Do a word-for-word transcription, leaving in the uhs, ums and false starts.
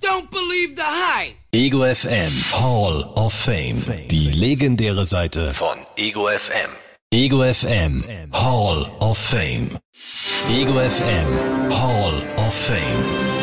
don't believe the hype. Ego F M Hall of Fame. Die legendäre Seite von Ego F M. Ego F M Hall of Fame. Ego F M Hall of Fame.